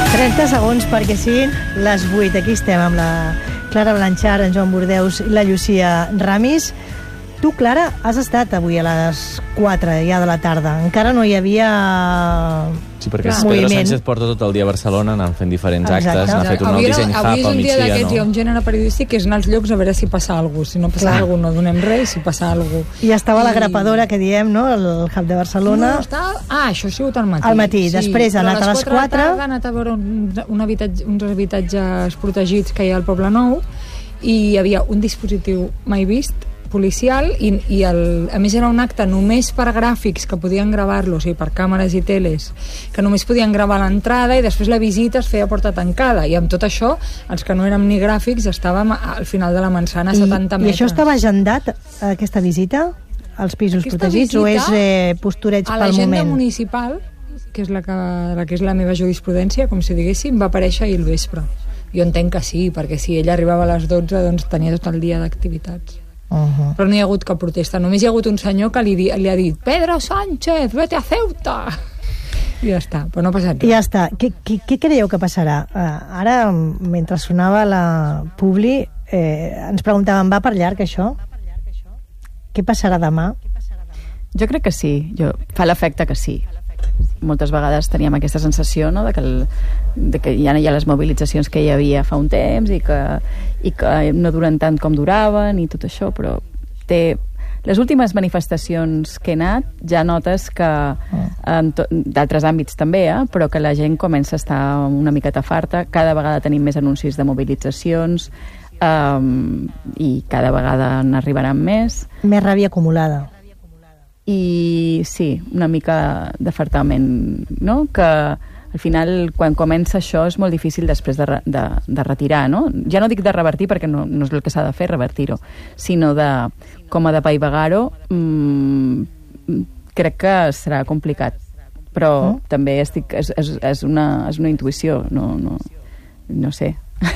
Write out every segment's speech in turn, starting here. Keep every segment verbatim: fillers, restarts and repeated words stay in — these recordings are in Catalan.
trenta segons perquè siguin les vuit. Aquí estem amb la Clara Blanchard, en Joan Bordeus i la Llucia Ramis. Tu, Clara, has estat avui a les quatre ja de la tarda. Encara no hi havia sí, perquè Clar. Pedro moviment. Sánchez porta tot el dia a Barcelona anant fent diferents Exacte. actes, n'ha fet un nou disseny hub al Avui és un dia migdia, d'aquests, no? hi ha un gènere periodístic que és anar als llocs a veure si passa alguna cosa. Si no passa Clar. alguna cosa, no donem res, si passa alguna cosa. I estava I... la grapadora que diem, no?, el hub de Barcelona. No, està... Ah, això ha sigut al matí. Al matí, després ha anat a les quatre. Ha anat a veure un, un habitatge, uns habitatges protegits que hi ha al Poble Nou i hi havia un dispositiu mai vist, policial, i, i el, a més era un acte només per gràfics que podien gravar-lo, o sigui, per càmeres i teles, que només podien gravar l'entrada i després la visita es feia a porta tancada, i amb tot això els que no érem ni gràfics estàvem al final de la manzana a setanta metres. I això estava agendat, aquesta visita, als pisos Aquesta protegits, visita, o és eh, postureig pel moment? A l'agenda municipal, que és la que, la que és la meva jurisprudència, com si diguéssim, va aparèixer ahir al vespre. Jo entenc que sí, perquè si ella arribava a les dotze, doncs tenia tot el dia d'activitats. Uh-huh. Però no hi ha hagut cap protesta. Només hi ha hagut un senyor que li, li ha dit Pedro Sánchez, vete a Ceuta. I ja està, però no ha passat res. I ja està. Què, què, què creieu que passarà? Uh, ara, mentre sonava la Publi, eh, ens preguntàvem, va per llarg això? Què passarà demà? Jo crec que sí. Jo, fa l'efecte que sí. Moltes vegades teníem aquesta sensació, no?, de que, el, de que ja no hi ha les mobilitzacions que hi havia fa un temps i que, i que no duren tant com duraven i tot això, però té... Les últimes manifestacions que he anat ja notes que en to... d'altres àmbits també, eh? Però que la gent comença a estar una miqueta farta. Cada vegada tenim més anuncis de mobilitzacions um, i cada vegada n'arribaran més. Més ràbia acumulada. I sí, una mica d'afartament, no? Que al final, quan comença això, és molt difícil després de, de, de retirar, no? Ja no dic de revertir, perquè no, no és el que s'ha de fer, revertir-ho, sinó de, com a de paivagar-ho, mmm, crec que serà complicat. Però mm. també estic, és, és, és, una, és una intuïció, no, no, no sé.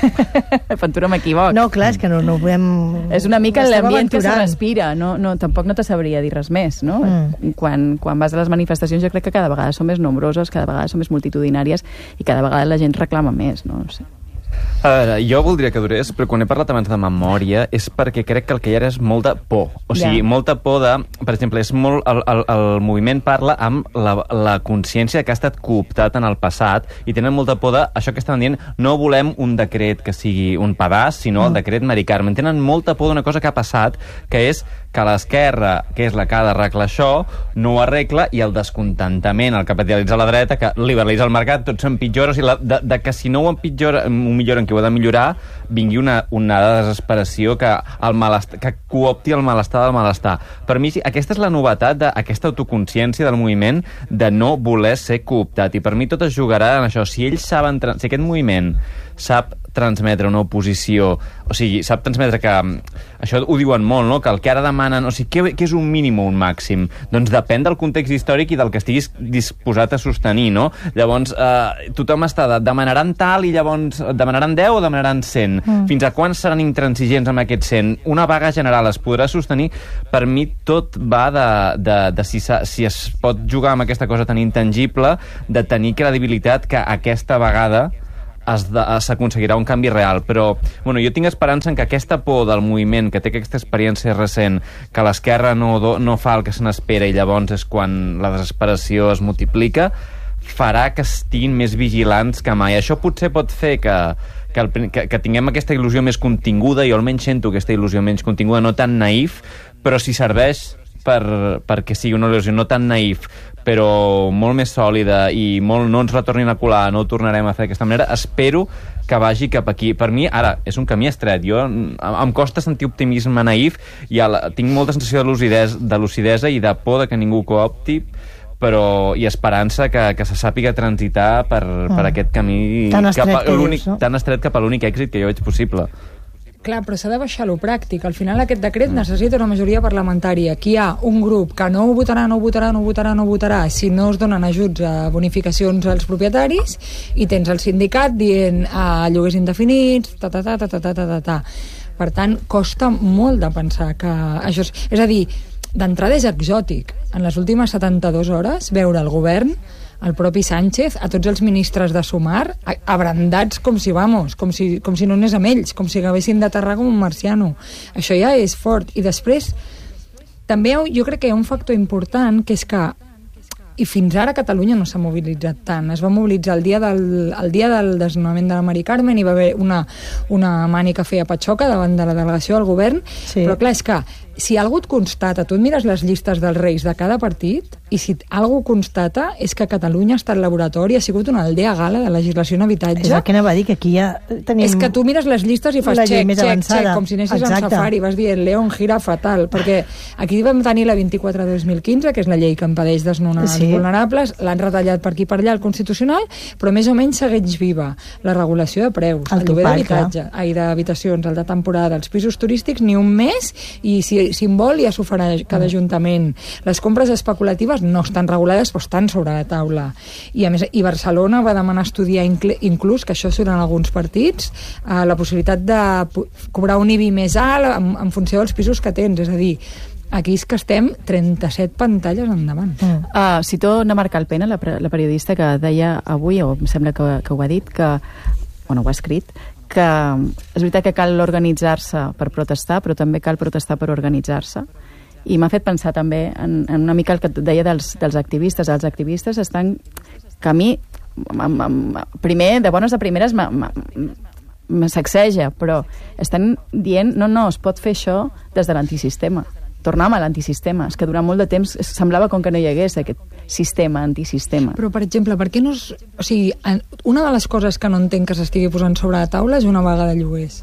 Aventura m'equivoc. No, clar, és que no, no podem... És una mica l'ambient que se aventurant. respira, no, no, tampoc no te sabria dir res més, no? Mm. Quan, quan vas a les manifestacions jo crec que cada vegada són més nombroses, cada vegada són més multitudinàries i cada vegada la gent reclama més, no? No sé. A veure, jo voldria que durés, però quan he parlat abans de memòria és perquè crec que el que hi ha és molta por. O sigui, yeah. molta por de... Per exemple, és molt, el, el, el moviment parla amb la, la consciència que ha estat cooptat en el passat i tenen molta por de això que estan dient, no volem un decret que sigui un pedaç, sinó mm. el decret Mari Carmen. Tenen molta por d'una cosa que ha passat, que és que l'esquerra, que és la que ha d'arreglar això, no ho arregla, i el descontentament, el capitalitza la dreta, que liberalitza el mercat, tot s'empitjora, o sigui, la, de, de que si no ho empitjora, ho milloren, que ho ha de millorar, vingui una onada de desesperació que, el malestar, que coopti el malestar del malestar. Per mi, aquesta és la novetat d'aquesta autoconsciència del moviment de no voler ser cooptat, i per mi tot es jugarà en això. Si ells saben, si aquest moviment sap transmetre una oposició, o sigui, sap transmetre que, això ho diuen molt, no?, que el que ara demanen, o sigui, què, què és un mínim o un màxim? Doncs depèn del context històric i del que estiguis disposat a sostenir, no? Llavors, eh, tothom està de, demanaran tal i llavors demanaran deu o demanaran cent. Mm. Fins a quan seran intransigents amb aquest cent? Una vaga general es podrà sostenir? Per mi tot va de, de, de si, si es pot jugar amb aquesta cosa tan intangible, de tenir credibilitat que aquesta vegada s'aconseguirà un canvi real. Però bueno, jo tinc esperança en que aquesta por del moviment, que té aquesta experiència recent, que l'esquerra no, no fa el que se n'espera i llavors és quan la desesperació es multiplica, farà que estiguin més vigilants que mai. Això potser pot fer que, que, el, que, que tinguem aquesta il·lusió més continguda, i jo almenys sento aquesta il·lusió menys continguda, no tan naïf, però si serveix per, perquè sigui una il·lusió no tan naïf, però molt més sòlida i molt, no ens retornin a colar, no ho tornarem a fer d'aquesta manera, espero que vagi cap aquí. Per mi, ara, és un camí estret. Jo, em costa sentir optimisme naïf, i la, tinc molta sensació de lucidesa, de lucidesa i de por de que ningú coopti, però i esperança que, que se sàpiga transitar per, mm. per aquest camí tan estret, cap a, que dius, no? tan estret cap a l'únic èxit que jo veig possible. Clar, però s'ha de baixar lo pràctic. Al final aquest decret necessita una majoria parlamentària. Aquí hi ha un grup que no ho votarà, no ho votarà, no ho votarà, no ho votarà si no es donen ajuts a bonificacions als propietaris, i tens el sindicat dient a lloguers indefinits, ta, ta, ta, ta, ta, ta, ta, ta. Per tant, costa molt de pensar que això és... És a dir, d'entrada és exòtic. En les últimes setanta-dues hores veure el govern el propi Sánchez, a tots els ministres de Sumar, abrandats com si, vamos, com si, com si no anés amb ells, com si acabessin d'aterrar com un marciano. Això ja és fort. I després, també jo crec que hi ha un factor important, que és que i fins ara Catalunya no s'ha mobilitzat tant. Es va mobilitzar el dia del, el dia del desnonament de la Mari Carmen, hi va haver una, una mani que feia patxoca davant de la delegació del govern, sí. Però clar, és que si algú et constata, tu et mires les llistes dels reis de cada partit, i si algú constata és que Catalunya ha estat laboratori, ha sigut una aldea gala de legislació en habitatge. És el que anava a dir, que aquí ja tenim... És que tu mires les llistes i fas xec, xec, xec, com si anessis en safari, vas dient León gira fatal, perquè aquí vam tenir la vint-i-quatre dos mil quinze, que és la llei que impedeix desnonar sí. els vulnerables, l'han retallat per aquí per allà al Constitucional, però més o menys segueix viva la regulació de preus, el, el lloguer d'habitatge, ai, d'habitacions, el de temporada, els pisos turístics, ni un mes, i si si en vol ja s'ho farà cada ajuntament. Les compres especulatives no estan regulades, però estan sobre la taula. I a més, i Barcelona va demanar estudiar inclús, que això surt en alguns partits, eh, la possibilitat de cobrar un I B I més alt en, en funció dels pisos que tens. És a dir, aquí és que estem trenta-set pantalles endavant. Mm. Uh, cito Ana Mar Calpena, la, la periodista, que deia avui, o em sembla que, que ho ha dit, que, bueno, ho ha escrit, que és veritat que cal organitzar-se per protestar, però també cal protestar per organitzar-se. I m'ha fet pensar també en, en una mica el que et deia dels, dels activistes. Els activistes estan... que a mi, amb, amb, primer, de bones a primeres, me sacseja, però estan dient, no, no, es pot fer això des de l'antisistema. Tornàvem a l'antisistema. És que durant molt de temps semblava com que no hi hagués aquest sistema, antisistema. Però, per exemple, per què no... Es... O sigui, una de les coses que no entenc que s'estigui posant sobre la taula és una vaga de lloguers.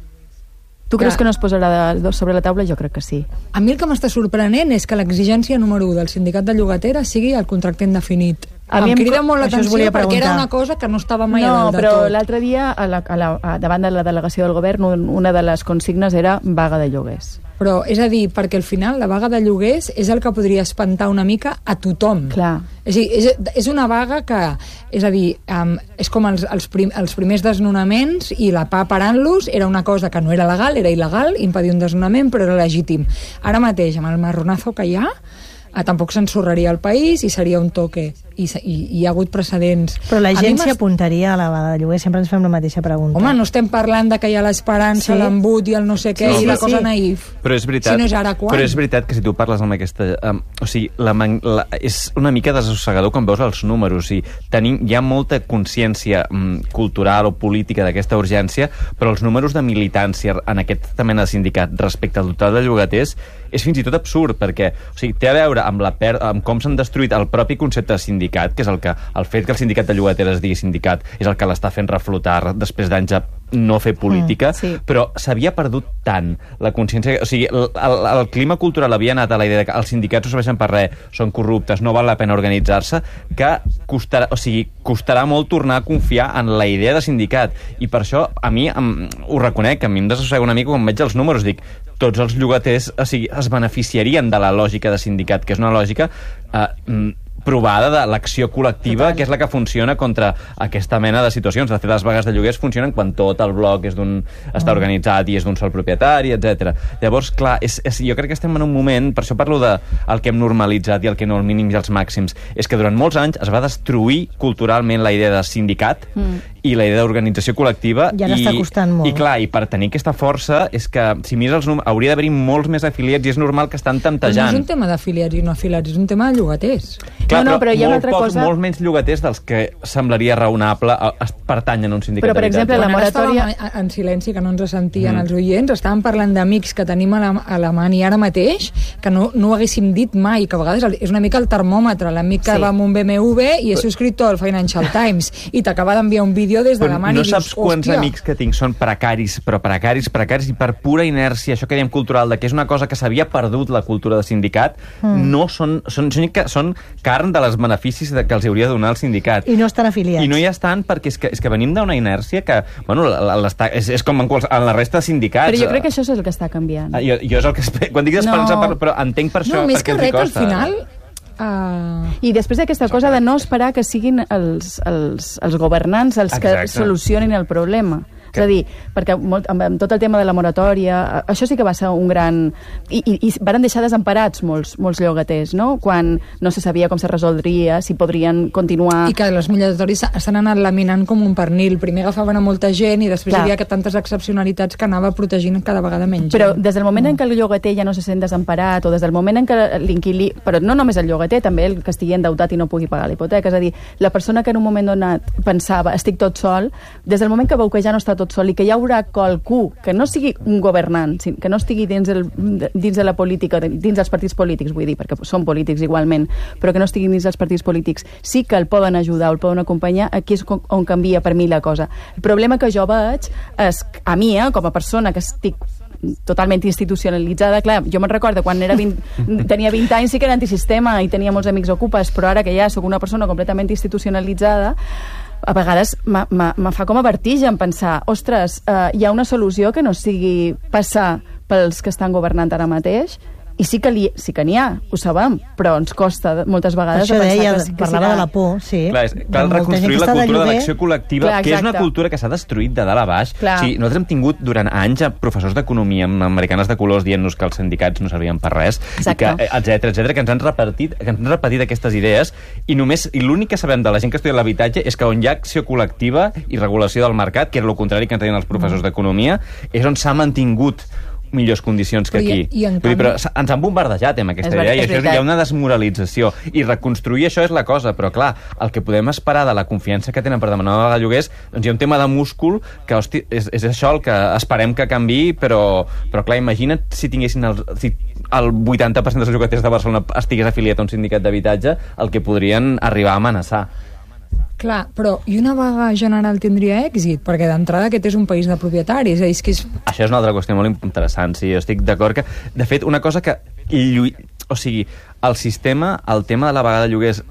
Tu que... creus que no es posarà de, sobre la taula? Jo crec que sí. A mi el que m'està sorprenent és que l'exigència número u del sindicat de llogateres sigui el contracte indefinit. A mi em crida molt l'atenció perquè era una cosa que no estava mai no, a dalt de però tot. L'altre dia, a la, a la, a, davant de la delegació del govern, una de les consignes era vaga de lloguers. Però, és a dir, perquè al final la vaga de lloguers és el que podria espantar una mica a tothom. Clar. És a dir, és, és una vaga que, és a dir, um, és com els, els, prim, els primers desnonaments i la P A parant-los era una cosa que no era legal, era il·legal, impedir un desnonament, però era legítim. Ara mateix, amb el marronazo que hi ha, eh, tampoc s'ensorraria el país i seria un toque. I, i, i hi ha hagut precedents. Però la gent s'hi apuntaria a la vaga de lloguer, sempre ens fem la mateixa pregunta. Home, no estem parlant de que hi ha l'esperança, sí. l'embut i el no sé què, sí, i la sí, cosa sí. naïf. Però és veritat, si no és ara, quan? Però és veritat que si tu parles amb aquesta... Um, o sigui, la, la, és una mica desassosegador quan veus els números. O sigui, tenim, hi ha molta consciència um, cultural o política d'aquesta urgència, però els números de militància en aquesta mena de sindicat respecte al total de llogaters és fins i tot absurd, perquè o sigui, té a veure amb, la per amb com s'han destruït el propi concepte de sindicat, que és el que el fet que el sindicat de llogateres es digui sindicat és el que l'està fent reflotar després d'anys de no fer política, mm, sí. Però s'havia perdut tant la consciència... O sigui, el, el, el clima cultural havia anat a la idea que els sindicats no serveixen per res, són corruptes, no val la pena organitzar-se, que costarà, o sigui, costarà molt tornar a confiar en la idea de sindicat. I per això, a mi, em, ho reconec, a mi em desassossega una mica quan veig els números, dic, tots els llogaters o sigui, es beneficiarien de la lògica de sindicat, que és una lògica... Eh, provada de l'acció col·lectiva, total. Que és la que funciona contra aquesta mena de situacions. De fet, les vagues de lloguers funcionen quan tot el bloc és d'un està organitzat i és d'un sol propietari, etcètera. Llavors, clar, és, és, jo crec que estem en un moment, per això parlo de el que hem normalitzat i el que no, els mínims i els màxims, és que durant molts anys es va destruir culturalment la idea de sindicat mm. i la idea d'organització col·lectiva. Ja n'està costant molt. I clar, i per tenir aquesta força és que, si mires els números, hauria d'haver-hi molts més afiliats i és normal que estan temptejant. Però no és un tema d'afiliats i no afiliats, és un tema de llogaters. Clar, no, no, però hi ha una altra pocs, cosa... Molts menys llogaters dels que semblaria raonable pertanyen a un sindicat. Però, per exemple, la moratòria... En silenci, que no ens sentien mm. els oients, estàvem parlant d'amics que tenim a Alemanya ara mateix, que no, no ho haguéssim dit mai, que a vegades és una mica el termòmetre, l'amic que sí. va amb un B M W i és subscriptor al Financial Times i t'acaba d'enviar un vídeo des d'Alemanya no i dius, saps quants hòstia. Amics que tinc són precaris, però precaris, precaris, i per pura inèrcia, això que diem cultural, de que és una cosa que s'havia perdut la cultura de sindicat, mm. no són, són, són, són carn de les beneficis de que els hauria de donar el sindicat. I no estan afiliats. I no hi estan perquè és que, és que venim d'una inèrcia que, bueno, és, és com en, quals, en la resta de sindicats. Però jo crec que això és el que està canviant. Jo, jo és el que... Quan dic esperança, no. però entenc per això no, perquè els hi costa. No, més que res, al final... Uh... I després d'aquesta cosa de no esperar que siguin els, els, els governants els Exacte. Que solucionin el problema. És a dir, perquè molt, amb, amb tot el tema de la moratòria, això sí que va ser un gran... I, i, i van deixar desemparats molts, molts llogaters, no? Quan no se sabia com se resoldria, si podrien continuar... I que les moratòries s'han anat laminant com un pernil. Primer agafaven a molta gent i després Clar. Hi havia que tantes excepcionalitats que anava protegint cada vegada menys. Però des del moment mm. en què el llogater ja no se sent desemparat, o des del moment en què l'inquilí... Però no només el llogater, també el que estigui endeutat i no pugui pagar la hipoteca. És a dir, la persona que en un moment donat pensava estic tot sol, des del moment que veu que ja no està tot sol i que hi haurà qualcú que no sigui un governant, que no estigui dins, el, dins de la política, dins dels partits polítics, vull dir, perquè són polítics igualment, però que no estiguin dins dels partits polítics, sí que el poden ajudar o el poden acompanyar, aquí és on canvia per mi la cosa. El problema que jo veig és, a mi, eh, com a persona que estic totalment institucionalitzada, clar, jo me'n recordo quan era vint, tenia vint anys sí que era antisistema i tenia molts amics ocupes, però ara que ja sóc una persona completament institucionalitzada, a vegades me fa com a vertigen pensar, ostres, eh, hi ha una solució que no sigui passar pels que estan governant ara mateix, i sí que, li, sí que n'hi ha, ho sabem, però ens costa moltes vegades això de pensar deia, que, que parlava serà... de la por, sí. Clar, és, cal reconstruir la cultura de l'acció col·lectiva, Clar, que és una cultura que s'ha destruït de dalt a baix. O sigui, nosaltres hem tingut durant anys a professors d'economia americanes de colors dient-nos que els sindicats no servien per res, Exacte. i que, etcètera, etcètera, que ens han repetit, que ens han repetit aquestes idees, i només i l'únic que sabem de la gent que estudia l'habitatge és que on hi ha acció col·lectiva i regulació del mercat, que era el contrari que ens deien els professors d'economia, és on s'ha mantingut millors condicions que aquí. I, i en Vull dir, però ens han bombardejat amb aquesta idea i això és, hi ha una desmoralització. I reconstruir això és la cosa, però clar, el que podem esperar de la confiança que tenen per demanar de lloguers, doncs hi ha un tema de múscul que, hosti, és, és això el que esperem que canviï, però, però clar, imagina't si tinguessin el, si el vuitanta per cent dels llogaters de Barcelona estigués afiliat a un sindicat d'habitatge, el que podrien arribar a amenaçar. Clar, però i una vaga general tindria èxit? Perquè d'entrada aquest és un país de propietaris. És que és... Això és una altra qüestió molt interessant, sí, jo estic d'acord que... De fet, una cosa que... Llu... O sigui, el sistema, el tema de la vaga de lloguers,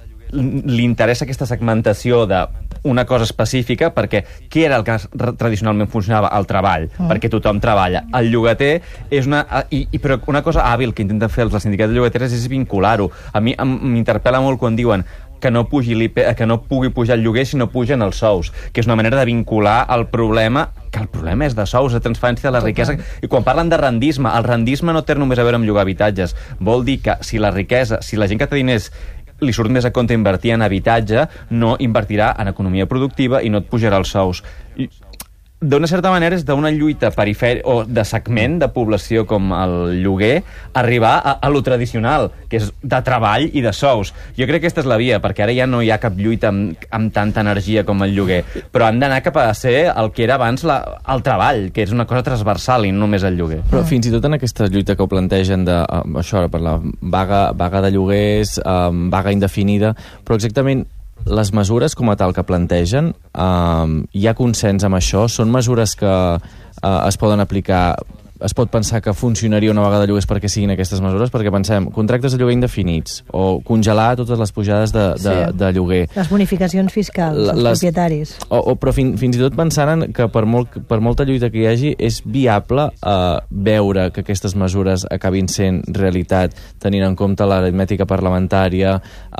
li interessa aquesta segmentació de una cosa específica, perquè què era el que tradicionalment funcionava? El treball, mm. perquè tothom treballa. El llogater és una... I, i, però una cosa hàbil que intenten fer els sindicats de llogaters és vincular-ho. A mi m'interpel·la molt quan diuen que no, pugi que no pugui pujar el lloguer si no pugen els sous, que és una manera de vincular el problema, que el problema és de sous, de transferència de la riquesa. I quan parlen de rendisme, el rendisme no té només a veure amb llogar habitatges. Vol dir que si la riquesa, si la gent que té diners li surt més a compte invertir en habitatge, no invertirà en economia productiva i no et pujarà els sous. I, d'una certa manera és d'una lluita perifèrica o de segment de població com el lloguer arribar a, a lo tradicional, que és de treball i de sous. Jo crec que aquesta és la via, perquè ara ja no hi ha cap lluita amb, amb tanta energia com el lloguer, però han d'anar cap a ser el que era abans la, el treball, que és una cosa transversal i no només el lloguer. Però fins i tot en aquesta lluita que ho plantegen de, um, això, per la vaga, vaga de lloguers, um, vaga indefinida, però exactament les mesures com a tal que plantegen, eh, hi ha consens amb això? Són mesures que eh, es poden aplicar? Es pot pensar que funcionaria una vaga de lloguers perquè siguin aquestes mesures? Perquè pensem, contractes de lloguer indefinits o congelar totes les pujades de, de, sí. de lloguer. Les bonificacions fiscals, les, els propietaris. O, o, però fin, fins i tot pensant que per, molt, per molta lluita que hi hagi és viable eh, veure que aquestes mesures acabin sent realitat tenint en compte l'aritmètica parlamentària,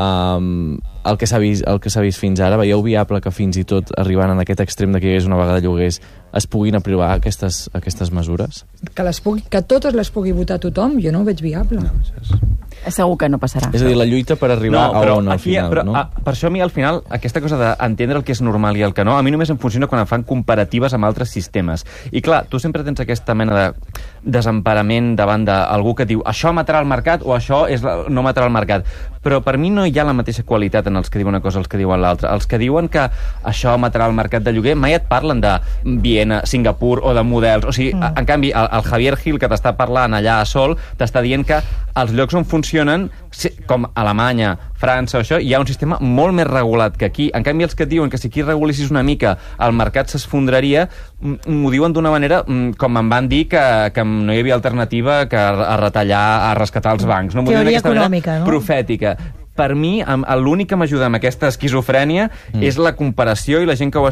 eh, el que s'ha vist, el que s'ha vist fins ara. Veieu viable que fins i tot arribant en aquest extrem de que hi hagués una vaga de lloguers es puguin aprovar aquestes, aquestes mesures? Que, les pugui, que totes les pugui votar tothom, jo no ho veig viable. No, és... Segur que no passarà. És a dir, la lluita per arribar no, a on al aquí, final, però, no? A, per això a mi al final, aquesta cosa d'entendre el que és normal i el que no, a mi només em funciona quan em fan comparatives amb altres sistemes. I clar, tu sempre tens aquesta mena de desemparament davant d'algú que diu això matarà el mercat o això és la, no matarà el mercat. Però per mi no hi ha la mateixa qualitat en els que diuen una cosa els que diuen l'altra. Els que diuen que això matarà el mercat de lloguer mai et parlen de Viena, Singapur o de models. O sigui, mm. en canvi, el, el Javier Gil que t'està parlant allà a Sol t'està dient que els llocs on funcionen, com Alemanya, França o això, hi ha un sistema molt més regulat que aquí. En canvi, els que et diuen que si aquí regulessis una mica el mercat s'esfondraria, m'ho diuen d'una manera com em van dir que, que no hi havia alternativa que a retallar, a rescatar els bancs. No? Teoria econòmica, no? Profètica. Per mi, l'únic que m'ajuda amb aquesta esquizofrènia mm. és la comparació i la gent que ho